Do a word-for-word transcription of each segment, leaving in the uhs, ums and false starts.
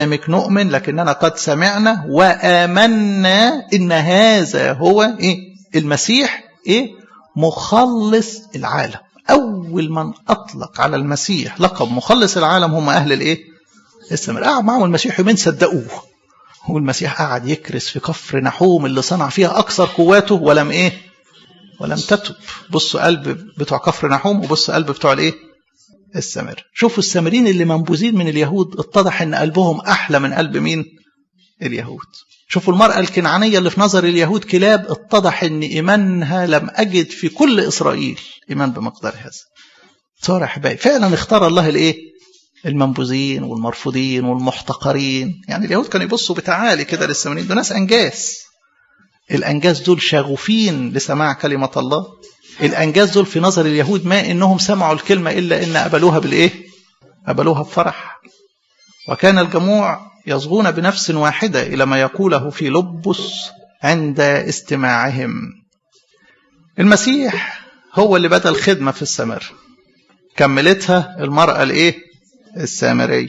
نؤمن لكننا قد سمعنا وآمنا إن هذا هو إيه المسيح إيه مخلص العالم. أول من أطلق على المسيح لقب مخلص العالم هم أهل الإيه السامرة. قعد معهم المسيح يومين صدقوه، والمسيح قعد يكرس في كفر نحوم اللي صنع فيها أكثر قواته ولم إيه ولم تتب. بصوا قلب بتوع كفر نحوم وبصوا قلب بتوع الإيه السامرة. شوفوا السامرين اللي منبوذين من اليهود اتضح ان قلبهم احلى من قلب مين اليهود. شوفوا المرأة الكنعانية اللي في نظر اليهود كلاب اتضح ان ايمانها لم اجد في كل اسرائيل ايمان بمقدار هذا. صار احبائي فعلا اختار الله الايه المنبوذين والمرفوضين والمحتقرين. يعني اليهود كانوا يبصوا بتعالي كده للسامريين، دول ناس انجاز. الانجاز دول شغوفين لسماع كلمة الله. الأنجاز دول في نظر اليهود ما إنهم سمعوا الكلمة إلا إن قبلوها بالإيه؟ قبلوها بفرح. وكان الجموع يصغون بنفس واحدة إلى ما يقوله في لبس عند استماعهم. المسيح هو اللي بدأ الخدمة في السامرة، كملتها المرأة الإيه؟ السامرية.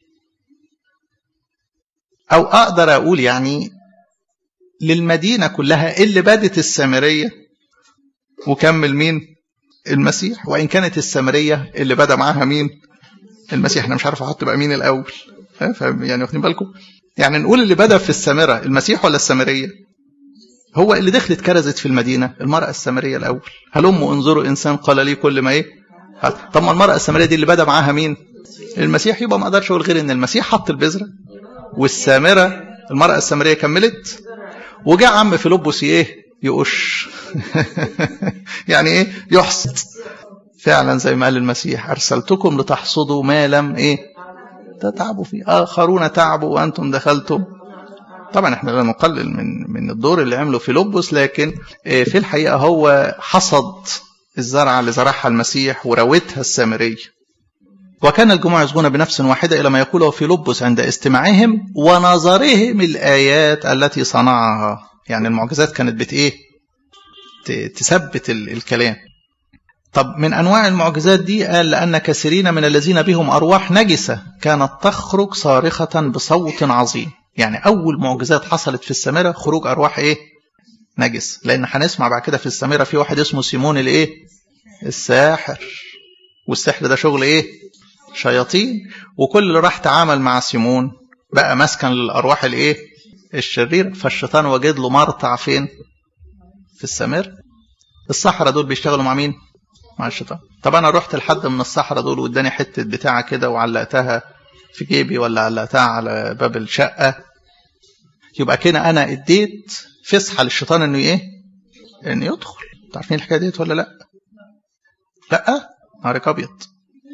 أو أقدر أقول يعني للمدينة كلها اللي بدت السامرية وكمل مين المسيح، وإن كانت السامرية اللي بدأ معاها مين المسيح. أنا مش عارف أحط بقى مين الأول، يعني واخدين بالكم؟ يعني نقول اللي بدأ في السامرة المسيح ولا السامرية؟ هو اللي دخلت كرزت في المدينة المرأة السامرية الأول. هلموا انظروا إنسان قال لي كل ما إيه. طب ما المرأة السامرية دي اللي بدأ معاها مين المسيح، يبقى ما أقدرش أقول غير إن المسيح حط البذرة والسامرة المرأة السامرية كملت، وجاء عم فيلبس إيه يقش يعني ايه يحصد. فعلا زي ما قال المسيح ارسلتكم لتحصدوا ما لم ايه تتعبوا فيه، اخرون تعبوا وانتم دخلتم. طبعا احنا لا نقلل من من الدور اللي عمله فيلبس، لكن في الحقيقه هو حصد الزرعه اللي زرعها المسيح وروتها السامريه. وكان الجموع يصغون بنفس واحده الى ما يقوله فيلبس عند استماعهم ونظرهم الايات التي صنعها. يعني المعجزات كانت بت ايه تثبت الكلام. طب من انواع المعجزات دي قال لان كثيرين من الذين بهم ارواح نجسه كانت تخرج صارخه بصوت عظيم. يعني اول معجزات حصلت في السامره خروج ارواح ايه نجس. لان هنسمع بعد كده في السامره في واحد اسمه سيمون الايه الساحر، والسحر ده شغل ايه شياطين، وكل اللي راح تعامل مع سيمون بقى مسكن للارواح الايه الشرير. فالشيطان وجد له مرتع فين في السامرة. الصحراء دول بيشتغلوا مع مين مع الشيطان. طب انا رحت لحد من الصحراء دول واداني حته بتاعه كده وعلقتها في جيبي ولا علقتها على باب الشقه، يبقى كده انا اديت فسحه للشيطان انه ايه انه يدخل. عارفين الحكايه ديت ولا لا؟ لا نهارك ابيض.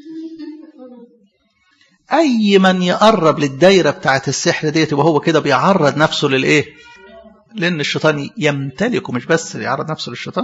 اي من يقرب للدايره بتاعه السحر ديت يبقى هو كده بيعرض نفسه للايه لان الشيطان يمتلكه، مش بس يعرض نفسه للشيطان.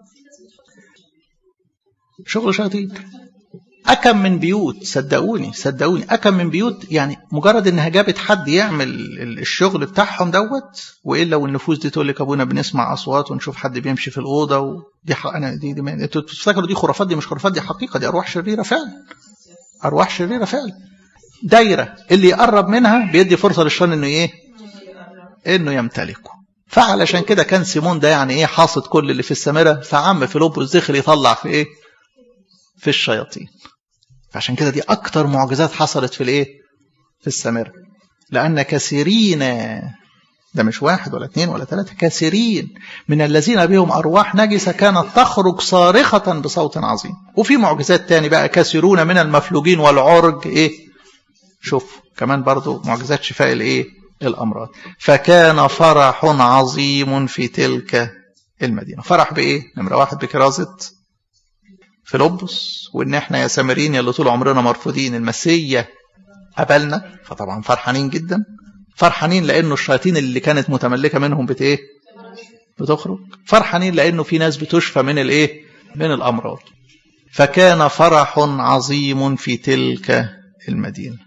شغل شياطين. أكم من بيوت صدقوني صدقوني أكم من بيوت يعني مجرد انها جابت حد يعمل الشغل بتاعهم دوت، والا والنفوس دي تقول لك ابونا بنسمع اصوات ونشوف حد بيمشي في الاوضه ودي حق انا دي, دي انتوا تفتكروا دي خرافات؟ دي مش خرافات، دي حقيقه، دي ارواح شريره فعلا. ارواح شريره فعلا. دايره اللي يقرب منها بيدي فرصه للشيطان انه ايه انه يمتلكه. فعلشان كده كان سيمون ده يعني ايه حاصد كل اللي في السامره، فعم فيلبس دخل يطلع في ايه في الشياطين. عشان كده دي اكتر معجزات حصلت في الايه في السامره. لان كثيرين، ده مش واحد ولا اثنين ولا ثلاثه، كثيرين من الذين بهم ارواح نجسه كانت تخرج صارخه بصوت عظيم. وفي معجزات تاني بقى كثيرون من المفلوجين والعرج ايه شوف كمان برضو معجزات شفاء الايه الامراض. فكان فرح عظيم في تلك المدينه. فرح بايه؟ نمره واحد بكرازه فيلبس، وان احنا يا سامرين اللي طول عمرنا مرفوضين المسيا قبلنا، فطبعا فرحانين جدا. فرحانين لانه الشياطين اللي كانت متملكه منهم بت ايه بتخرج. فرحانين لانه في ناس بتشفى من الايه من الامراض. فكان فرح عظيم في تلك المدينه.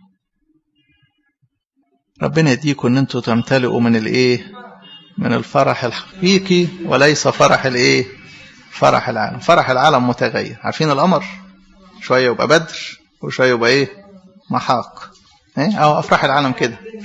ربنا يديكم ان انتم تمتلئوا من الايه من الفرح الحقيقي وليس فرح الايه فرح العالم. فرح العالم متغير. عارفين القمر شويه يبقى بدر وشويه يبقى ايه محاق. ايه او افراح العالم كده.